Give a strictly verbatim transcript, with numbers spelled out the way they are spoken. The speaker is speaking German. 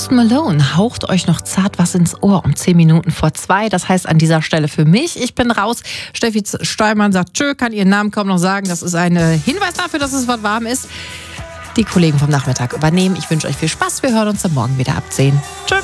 Post Malone haucht euch noch zart was ins Ohr um zehn Minuten vor zwei. Das heißt an dieser Stelle für mich, ich bin raus. Steffi Steuermann sagt tschö, kann ihren Namen kaum noch sagen. Das ist ein Hinweis dafür, dass es was warm ist. Die Kollegen vom Nachmittag übernehmen. Ich wünsche euch viel Spaß. Wir hören uns dann morgen wieder ab zehn. Tschö.